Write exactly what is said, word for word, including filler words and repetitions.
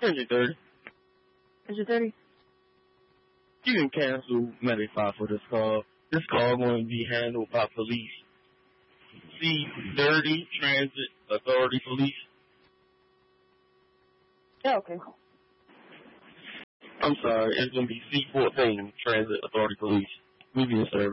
Hundred thirty. Hundred thirty. You can cancel Medic five for this call. This call going to be handled by police. C thirty Transit Authority Police. Yeah, okay. I'm sorry, it's going to be C fourteen Transit Authority Police. We be in service.